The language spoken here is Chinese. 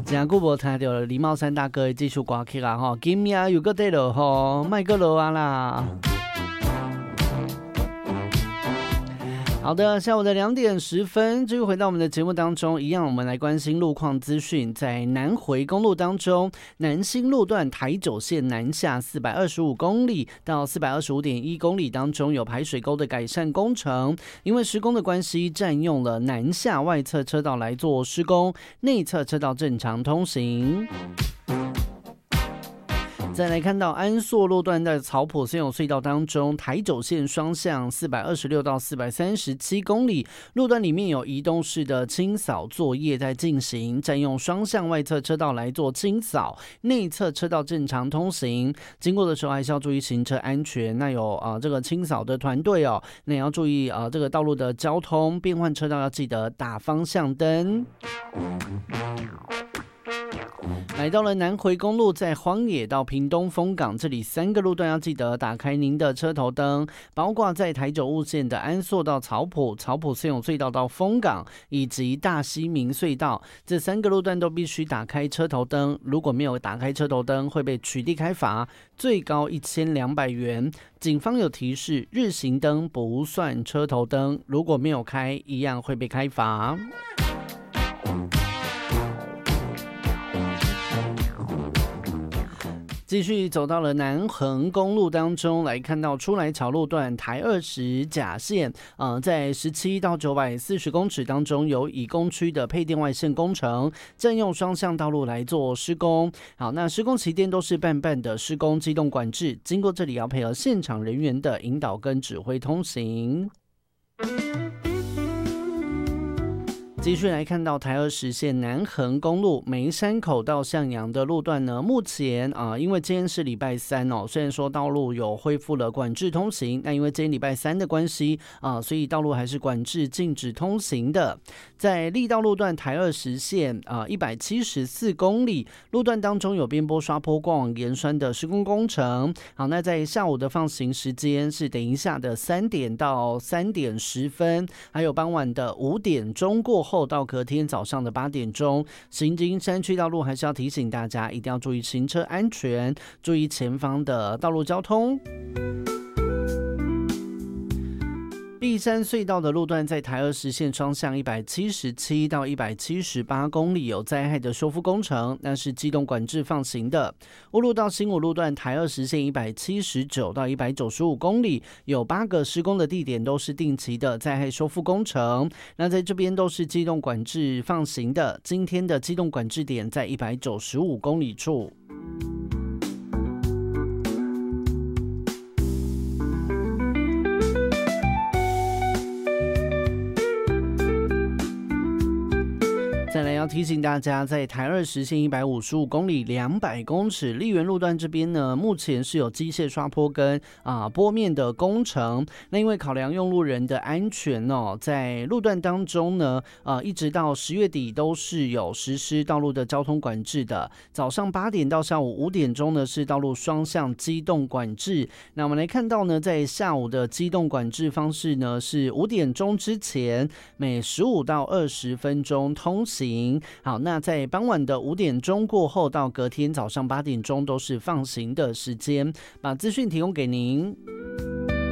真久无听到李茂山大哥的这首歌曲啊吼，今夜又搁在落吼，莫搁落啊啦。好的，下午的2点10分，继续回到我们的节目当中，一样我们来关心路况资讯。在南回公路当中，南新路段台九线南下425公里到425.1公里当中有排水沟的改善工程，因为施工的关系，占用了南下外侧车道来做施工，内侧车道正常通行。再来看到安朔路段的草埔森永隧道当中，台九线双向426到437公里，路段里面有移动式的清扫作业在进行，占用双向外侧车道来做清扫，内侧车道正常通行。经过的时候还是要注意行车安全。那有这个清扫的团队哦，那也要注意这个道路的交通变换车道要记得打方向灯。来到了南回公路，在荒野到屏东丰港这里3个路段要记得打开您的车头灯，包括在台九雾线的安朔到草埔、草埔森永隧道到丰港以及大溪明隧道，这3个路段都必须打开车头灯。如果没有打开车头灯，会被取缔开罚，最高1200元。警方有提示，日行灯不算车头灯，如果没有开，一样会被开罚。继续走到了南横公路当中，来看到出来桥路段台20甲线，在17到940公尺当中有以工区的配电外线工程，占用双向道路来做施工。好，那施工期间都是半的施工机动管制，经过这里要配合现场人员的引导跟指挥通行。继续来看到台20线南横公路梅山口到向阳的路段呢，目前因为今天是礼拜3哦，虽然说道路有恢复了管制通行，那因为今天礼拜3的关系所以道路还是管制禁止通行的。在力道路段台20线174公里路段当中有边坡刷坡过往盐酸的施工工程。好，那在下午的放行时间是等一下的3点到3点10分，还有傍晚的5点钟过后到隔天早上的8点钟，行经山区道路还是要提醒大家一定要注意行车安全，注意前方的道路交通。碧山隧道的路段在台20线双向177到178公里有灾害的修复工程，那是机动管制放行的。乌路到新武路段台20线179到195公里有8个施工的地点都是定期的灾害修复工程，那在这边都是机动管制放行的。今天的机动管制点在195公里处。再来要提醒大家，在台20线155公里200公尺丽园路段这边呢，目前是有机械刷坡跟坡面的工程。那因为考量用路人的安全哦，在路段当中呢，一直到10月底都是有实施道路的交通管制的。早上8点到下午5点钟呢是道路双向机动管制。那我们来看到呢，在下午的机动管制方式呢是5点钟之前每15到20分钟通行。好，那在傍晚的5点钟过后到隔天早上8点钟都是放行的时间，把资讯提供给您。